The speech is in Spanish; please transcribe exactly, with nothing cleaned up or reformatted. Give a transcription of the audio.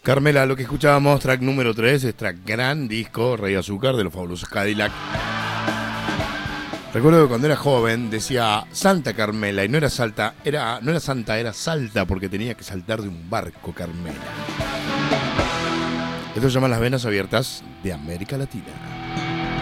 Carmela, lo que escuchábamos, track número tres, es track gran disco, Rey Azúcar, de los fabulosos Cadillac. Recuerdo que cuando era joven decía Santa Carmela, y no era Salta, era, no era Santa, era Salta, porque tenía que saltar de un barco, Carmela. Esto se llama Las Venas Abiertas de América Latina.